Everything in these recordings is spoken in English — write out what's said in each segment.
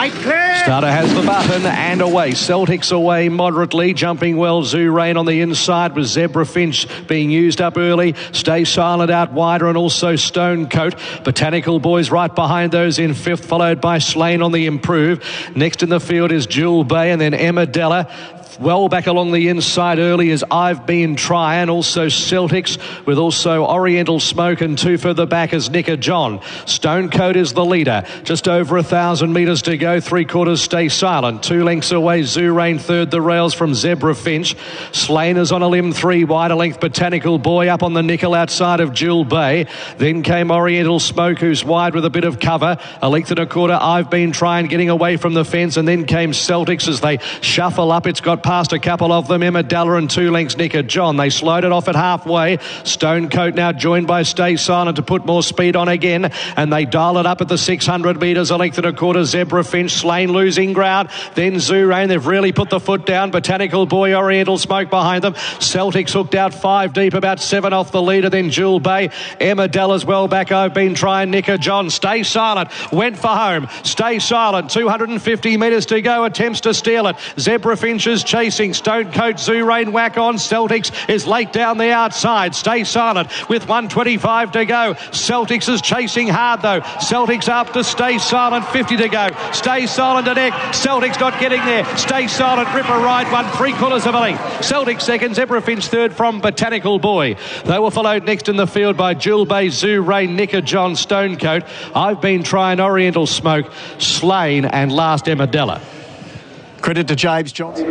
Starter has the button and away. Celtics away moderately. Jumping well, Zoo Rain on the inside with Zebra Finch being used up early. Stay Silent out wider and also Stone Coat. Botanical Boys right behind those in fifth, followed by Slane on the improve. Next in the field is Jewel Bay and then Emma Della. Well back along the inside early as I've Been Trying, also Celtics with also Oriental Smoke, and two further back as Nicker John. Stone Coat is the leader, just over 1,000 metres to go, three quarters Stay Silent, 2 lengths away Zoo Rain third, the rails from Zebra Finch. Slane is on a limb, 3 wide, a length Botanical Boy up on the nickel outside of Jewel Bay. Then came Oriental Smoke, who's wide with a bit of cover, a length and a quarter I've Been Trying, getting away from the fence, and then came Celtics as they shuffle up. It's got past a couple of them, Emma Della and 2 lengths Nicker John. They slowed it off at halfway. Stone Coat now joined by Stay Silent to put more speed on again, and they dial it up at the 600 metres, a length and a quarter Zebra Finch. Slane losing ground, then Zoo Rain. They've really put the foot down. Botanical Boy, Oriental Smoke behind them. Celtics hooked out 5 deep, about 7 off the leader, then Jewel Bay. Emma Della's well back. I've Been Trying, Nicker John. Stay Silent went for home. Stay Silent, 250 metres to go, attempts to steal it. Zebra Finch is chasing. Stone Coat, Zoo Rain whack on. Celtics is late down the outside. Stay Silent with 125 to go. Celtics is chasing hard though. Celtics up to Stay Silent, 50 to go. Stay Silent to neck. Celtics not getting there. Stay Silent, Ripper Ride, 1/3 of a length. Celtics second, Zebra Finch third from Botanical Boy. They were followed next in the field by Jewel Bay, Zoo Rain, Nicker John, Stone Coat. I've Been Trying, Oriental Smoke, Slane, and last Emma Della. Credit to James Johnson.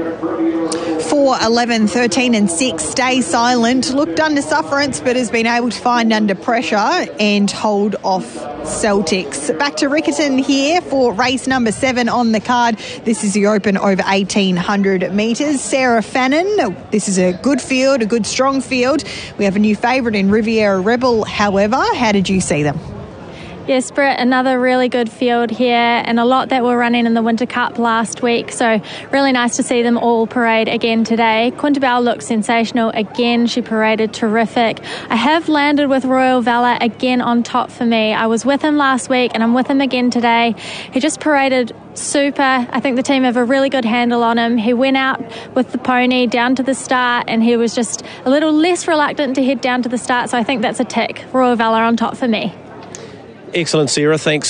4, 11, 13 and 6. Stay Silent looked under sufferance but has been able to find under pressure and hold off Celtics. Back to Riccarton here for race number 7 on the card. This is the open over 1,800 metres. Sarah Fannin, this is a good field, a good strong field. We have a new favourite in Riviera Rebel, however. How did you see them? Yes, Brett, another really good field here, and a lot that were running in the Winter Cup last week, so really nice to see them all parade again today. Quintabelle looks sensational again. She paraded terrific. I have landed with Royal Valor again on top for me. I was with him last week and I'm with him again today. He just paraded super. I think the team have a really good handle on him. He went out with the pony down to the start and he was just a little less reluctant to head down to the start, so I think that's a tick. Royal Valor on top for me. Excellent, Sarah. Thanks.